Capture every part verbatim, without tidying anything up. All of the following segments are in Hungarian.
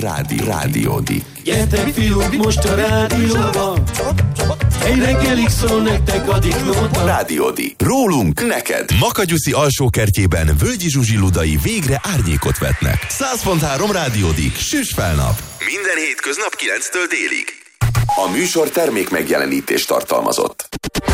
Rádió. Rádiódik. Gyertek fiúk, most a rádióban, egy reggelig szól nektek a Diklóta. Rádiódik. Rólunk neked. Makanyuszi alsókertjében Völgyi Zsuzsi Ludai végre árnyékot vetnek. száz pont három Rádiódik. Süss fel nap. Minden hétköznap kilenctől délig. A műsor termék megjelenítést tartalmazott.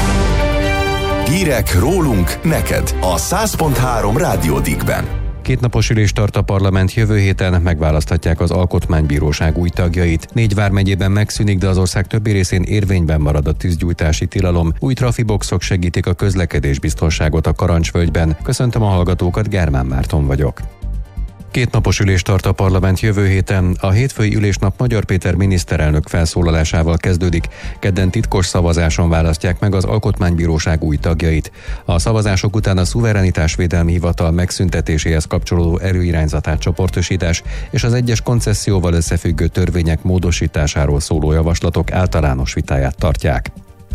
Hírek rólunk neked a száz pont három Rádiódikben. Kétnapos ülést tart a parlament, jövő héten megválaszthatják az Alkotmánybíróság új tagjait. Négy vármegyében megszűnik, de az ország többi részén érvényben marad a tűzgyújtási tilalom. Új trafiboxok segítik a közlekedésbiztonságot a Karancsvölgyben. Köszöntöm a hallgatókat, Germán Márton vagyok. Kétnapos ülést tart a parlament jövő héten. A hétfői ülésnap Magyar Péter miniszterelnök felszólalásával kezdődik. Kedden titkos szavazáson választják meg az Alkotmánybíróság új tagjait. A szavazások után a Szuverenitásvédelmi Hivatal megszüntetéséhez kapcsolódó erőirányzatát csoportosítás és az egyes koncesszióval összefüggő törvények módosításáról szóló javaslatok általános vitáját tartják.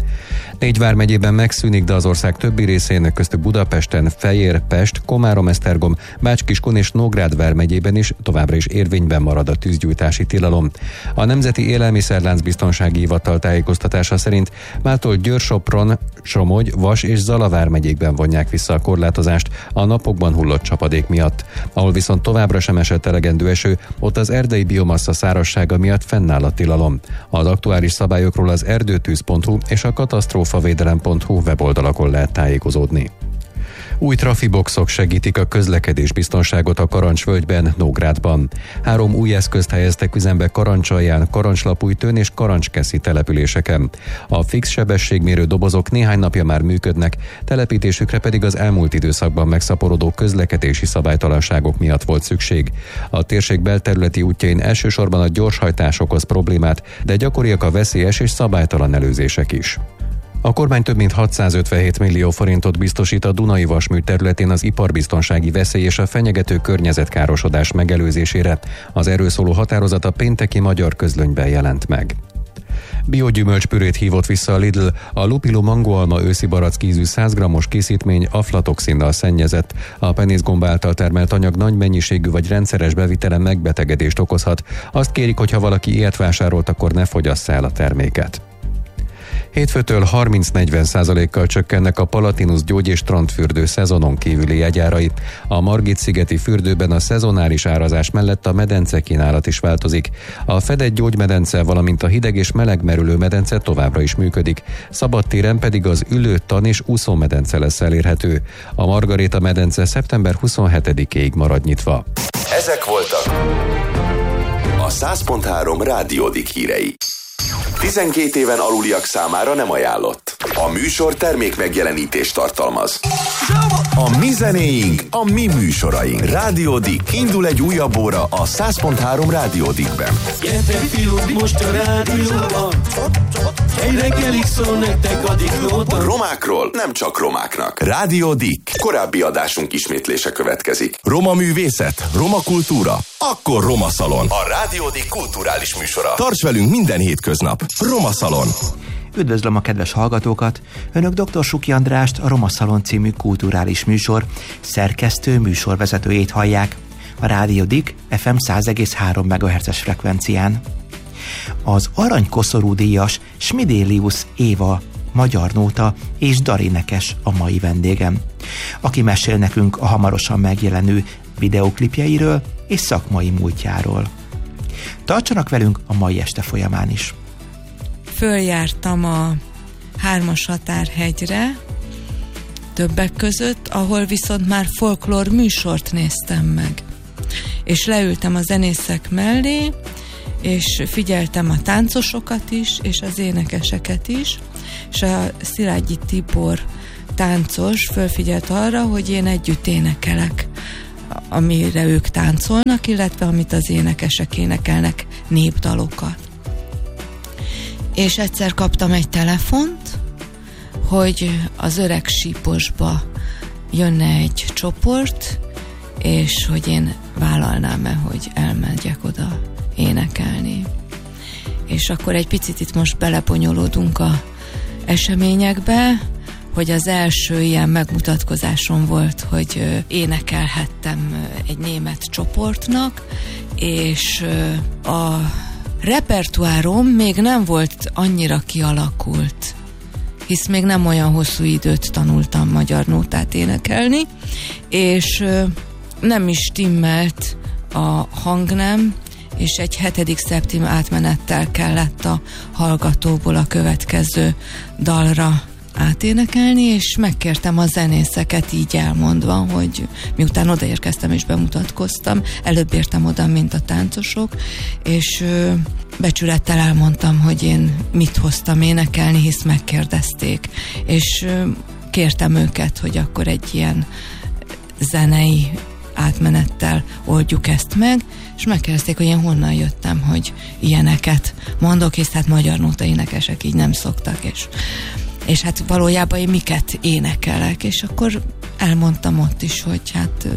Négy vármegyében megszűnik, de az ország többi részén, köztük Budapesten, Fejér, Pest, Komárom-Esztergom, Bács-Kiskun és Nógrád vármegyében is továbbra is érvényben marad a tűzgyújtási tilalom. A Nemzeti Élelmiszerláncbiztonsági Hivatal tájékoztatása szerint mától Győr, Sopron, Somogy, Vas és Zala vármegyékben vonják vissza a korlátozást a napokban hullott csapadék miatt. Ahol viszont továbbra sem esett elegendő eső, ott az erdei biomassa szárazsága miatt fennáll a tilalom. Az aktuális szabályokról az erdőtűz pont hu és a katasztrófavédelem pont hu weboldalakon lehet tájékozódni. Új trafiboxok segítik a közlekedésbiztonságot a Karancsvölgyben, Nógrádban. Három új eszközt helyeztek üzembe Karancsalján, Karancslapújtőn és Karancskeszi településeken. A fix sebességmérő dobozok néhány napja már működnek, telepítésükre pedig az elmúlt időszakban megszaporodó közlekedési szabálytalanságok miatt volt szükség. A térség belterületi útjain elsősorban a gyorshajtás okoz problémát, de gyakoriak a veszélyes és szabálytalan előzések is. A kormány több mint hatszázötvenhét millió forintot biztosít a Dunai Vasmű területén az iparbiztonsági veszély és a fenyegető környezetkárosodás megelőzésére. Az erről szóló határozat a pénteki Magyar Közlönyben jelent meg. Biogyümölcspürét hívott vissza a Lidl, a Lupilo mangoalma őszi barackízű száz grammos készítmény aflatoxinnal szennyezett. A penészgomba által termelt anyag nagy mennyiségű vagy rendszeres bevitelen megbetegedést okozhat. Azt kérik, hogy ha valaki ilyet vásárolt, akkor ne fogyassza el a terméket. Hétfőtől harminc-negyven százalékkal csökkennek a Palatinus gyógy- és strandfürdő szezonon kívüli jegyárai. A Margit-szigeti fürdőben a szezonáris árazás mellett a medence kínálat is változik. A fedett gyógymedence, valamint a hideg és meleg merülő medence továbbra is működik. Szabadtéren pedig az ülő, tan és úszómedence lesz elérhető. A Margaréta medence szeptember huszonhetedikéig marad nyitva. Ezek voltak a száz pont három Rádiódik hírei. tizenkét éven aluliak számára nem ajánlott. A műsor termék megjelenítést tartalmaz. A mi zenéink, a mi műsoraink. Rádiódik. Indul egy újabb óra a száz pont három Rádiódikben. Gyertek fiúk, most a rádióban, egy reggelig szól nektek a Diklóta. Romákról nem csak romáknak. Rádiódik. Korábbi adásunk ismétlése következik. Roma művészet, roma kultúra, akkor Roma Szalon. A Rádiódik kulturális műsora. Tarts velünk minden hétköznap. Roma Szalon. Üdvözlöm a kedves hallgatókat! Önök dr. Suki Andrást, a Roma Szalon című kulturális műsor szerkesztő műsorvezetőjét hallják. A Rádiódik ef em száz egész három megahertzes frekvencián. Az aranykoszorú díjas Smidélius Éva, magyar nóta és darénekes a mai vendégem, aki mesél nekünk a hamarosan megjelenő videóklipjeiről és szakmai múltjáról. Tartsanak velünk a mai este folyamán is. Följártam a Hármas Határhegyre, többek között, ahol viszont már folklór műsort néztem meg. És leültem a zenészek mellé, és figyeltem a táncosokat is, és az énekeseket is, és a Szilágyi Tibor táncos fölfigyelt arra, hogy én együtt énekelek, amire ők táncolnak, illetve amit az énekesek énekelnek, népdalokat. És egyszer kaptam egy telefont, hogy az Öreg Síposba jönne egy csoport, és hogy én vállalnám-e, hogy elmegyek oda énekelni. És akkor egy picit itt most beleponyolódunk a eseményekbe, hogy az első ilyen megmutatkozásom volt, hogy énekelhettem egy német csoportnak, és a repertoárom még nem volt annyira kialakult, hisz még nem olyan hosszú időt tanultam magyar nótát énekelni, és nem is stimmelt a hangnem, és egy hetedik szeptim átmenettel kellett a hallgatóból a következő dalra áténekelni, és megkértem a zenészeket így elmondva, hogy miután odaérkeztem és bemutatkoztam, előbb értem oda, mint a táncosok, és ö, becsülettel elmondtam, hogy én mit hoztam énekelni, hisz megkérdezték, és ö, kértem őket, hogy akkor egy ilyen zenei átmenettel oldjuk ezt meg, és megkérdezték, hogy én honnan jöttem, hogy ilyeneket mondok, hisz hát magyar nóta énekesek így nem szoktak, és és hát valójában én miket énekelek, és akkor elmondtam ott is, hogy hát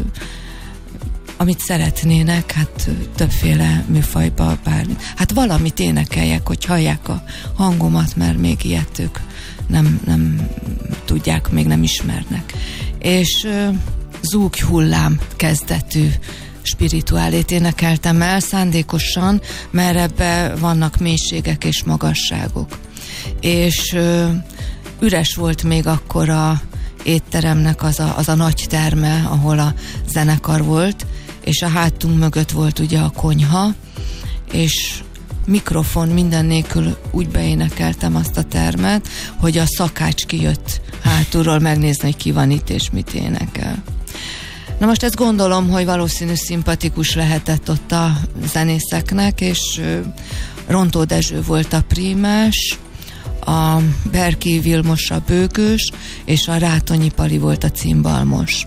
amit szeretnének, hát többféle műfajba bármi. Hát valamit énekeljek, hogy hallják a hangomat, mert még ilyet ők nem, nem tudják, még nem ismernek. És zúg hullám kezdetű spirituálét énekeltem el szándékosan, mert ebbe vannak mélységek és magasságok. És üres volt még akkor a étteremnek az a, az a nagy terme, ahol a zenekar volt, és a hátunk mögött volt ugye a konyha, és mikrofon minden nélkül úgy beénekeltem azt a termet, hogy a szakács kijött hátulról megnézni, hogy ki van itt és mit énekel. Na most ezt gondolom, hogy valószínű szimpatikus lehetett ott a zenészeknek, és Rontó Dezső volt a prímás, a Berki Vilmos a bőgős, és a Rátonyi Pali volt a cimbalmos.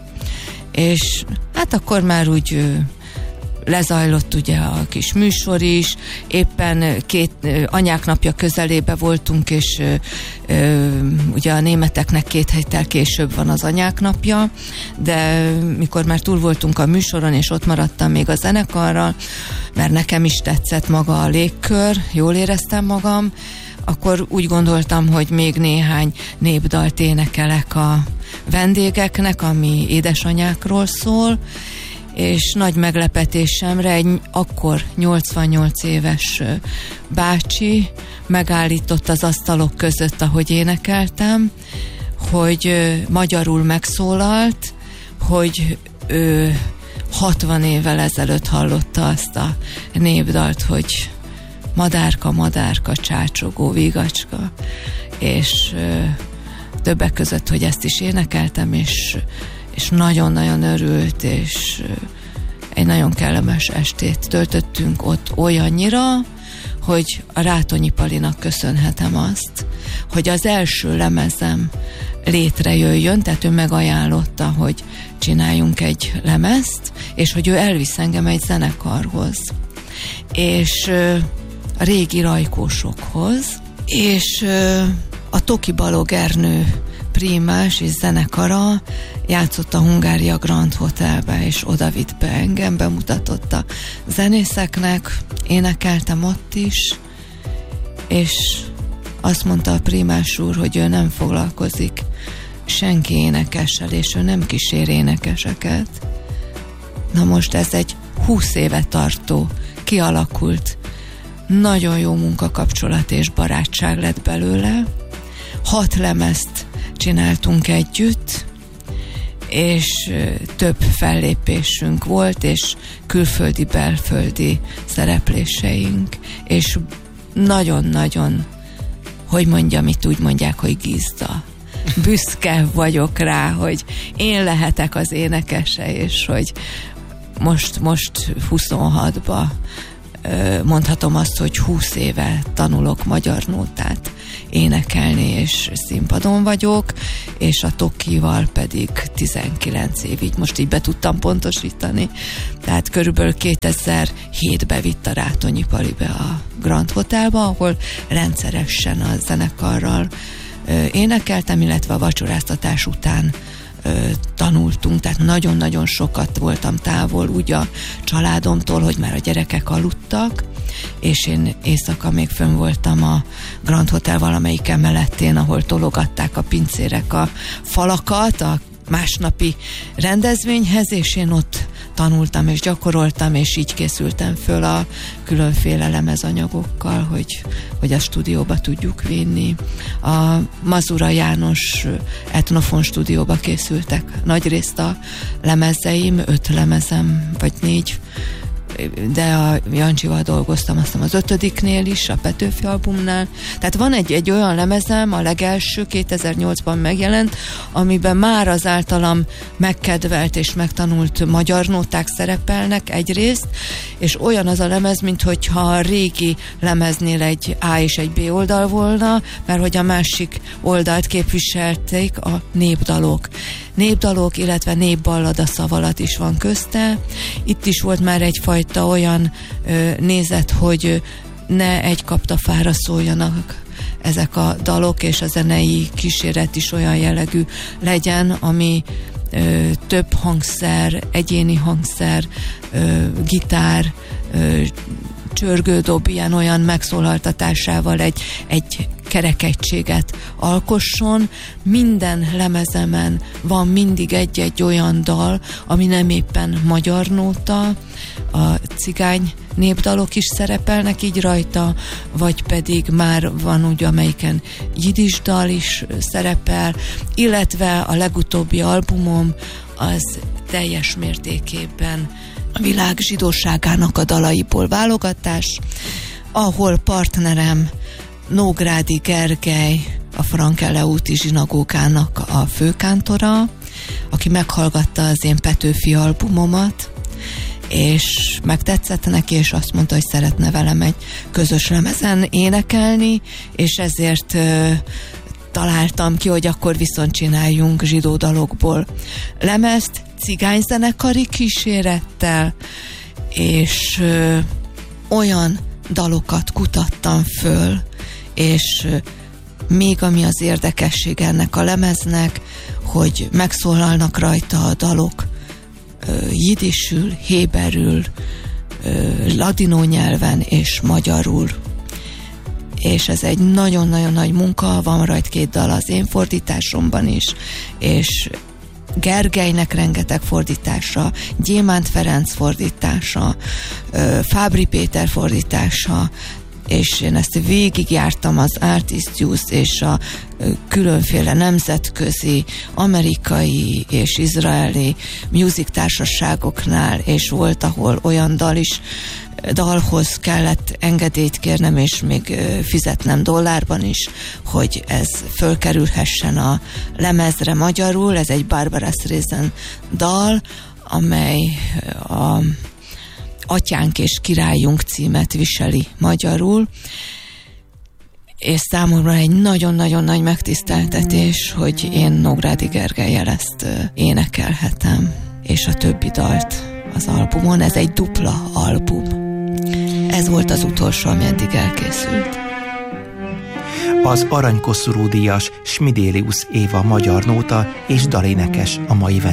És hát akkor már úgy lezajlott ugye a kis műsor is, éppen két anyák napja közelébe voltunk, és ö, ö, ugye a németeknek két héttel később van az anyák napja, de mikor már túl voltunk a műsoron, és ott maradtam még a zenekarral, mert nekem is tetszett maga a légkör, jól éreztem magam, akkor úgy gondoltam, hogy még néhány népdalt énekelek a vendégeknek, ami édesanyákról szól, és nagy meglepetésemre egy akkor nyolcvannyolc éves bácsi megállított az asztalok között, ahogy énekeltem, hogy magyarul megszólalt, hogy ő hatvan évvel ezelőtt hallotta azt a népdalt, hogy madárka, madárka, csácsogó vigacska, és ö, többek között, hogy ezt is énekeltem, és, és nagyon-nagyon örült, és ö, egy nagyon kellemes estét töltöttünk ott olyannyira, hogy a Rátonyi Palinak köszönhetem azt, hogy az első lemezem létrejöjjön, tehát ő megajánlotta, hogy csináljunk egy lemezt, és hogy ő elvisz engem egy zenekarhoz. És ö, a régi rajkósokhoz, és ö, a Toki Balog Ernő prímás és zenekara játszott a Hungária Grand Hotelbe, és oda vitt be engem, bemutatott a zenészeknek, énekeltem ott is, és azt mondta a prímás úr, hogy ő nem foglalkozik senki énekessel, és ő nem kísér énekeseket. Na most ez egy húsz éve tartó, kialakult, nagyon jó munkakapcsolat és barátság lett belőle. Hat lemezt csináltunk együtt, és több fellépésünk volt, és külföldi, belföldi szerepléseink, és nagyon-nagyon, hogy mondjam, itt úgy mondják, hogy gizda. Büszke vagyok rá, hogy én lehetek az énekese, és hogy most, most huszonhatba mondhatom azt, hogy húsz éve tanulok magyar nótát énekelni, és színpadon vagyok, és a Tokival pedig tizenkilenc év, így most így be tudtam pontosítani. Tehát körülbelül kétezer-hétben vitt a Rátonyi Pali be a Grand Hotelba, ahol rendszeresen a zenekarral ö, énekeltem, illetve a vacsoráztatás után ö, tanultunk, tehát nagyon-nagyon sokat voltam távol úgy a családomtól, hogy már a gyerekek aludtak, és én éjszaka még fönn voltam a Grand Hotel valamelyik emeletén, ahol tologatták a pincérek a falakat a másnapi rendezvényhez, és én ott tanultam és gyakoroltam, és így készültem föl a különféle lemezanyagokkal, hogy, hogy a stúdióba tudjuk vinni. A Mazura János Etnofon stúdióba készültek nagyrészt a lemezeim, öt lemezem, vagy négy, de a Jancsival dolgoztam aztán az ötödiknél is, a Petőfi albumnál. Tehát van egy, egy olyan lemezem, a legelső kétezer-nyolcban megjelent, amiben már az általam megkedvelt és megtanult magyar nóták szerepelnek egyrészt, és olyan az a lemez, minthogyha a régi lemeznél egy A és egy B oldal volna, mert hogy a másik oldalt képviselték a népdalok. Népdalok, illetve népballada szavalat is van közte. Itt is volt már egyfajta olyan ö, nézet, hogy ne egy kaptafára szóljanak ezek a dalok, és a zenei kíséret is olyan jellegű legyen, ami ö, több hangszer, egyéni hangszer, ö, gitár, ö, csörgődob, ilyen olyan megszólaltatásával egy, egy kerekegységet alkosson. Minden lemezemen van mindig egy-egy olyan dal, ami nem éppen magyar nóta, a cigány népdalok is szerepelnek így rajta, vagy pedig már van úgy, amelyiken jiddis dal is szerepel, illetve a legutóbbi albumom az teljes mértékében a világ zsidóságának a dalaiból válogatás, ahol partnerem Nógrádi Gergely, a Frank-Eleúti zsinagógának a főkántora, aki meghallgatta az én Petőfi albumomat, és megtetszett neki, és azt mondta, hogy szeretne velem egy közös lemezen énekelni, és ezért ö, találtam ki, hogy akkor viszont csináljunk zsidó dalokból lemezt, cigányzenekari kísérettel, és ö, olyan dalokat kutattam föl, és ö, még ami az érdekesség ennek a lemeznek, hogy megszólalnak rajta a dalok ö, jiddisül, héberül, ö, ladinó nyelven és magyarul. És ez egy nagyon-nagyon nagy munka, van rajta két dal az én fordításomban is, és Gergelynek rengeteg fordítása, Gyémánt Ferenc fordítása, Fábri Péter fordítása, és én ezt végigjártam az Artist Youth és a különféle nemzetközi, amerikai és izraeli music társaságoknál, és volt, ahol olyan dal is, dalhoz kellett engedélyt kérnem, és még fizetnem dollárban is, hogy ez fölkerülhessen a lemezre magyarul. Ez egy Barbara Streisand dal, amely a Atyánk és Királyunk címet viseli magyarul, és számomra egy nagyon-nagyon nagy megtiszteltetés, hogy én Nógrádi Gergellyel ezt énekelhetem, és a többi dalt az albumon. Ez egy dupla album. Ez volt az utolsó, ami eddig elkészült. Az aranykoszorú díjas Smidélius Éva magyar nóta és dalénekes a mai vendég.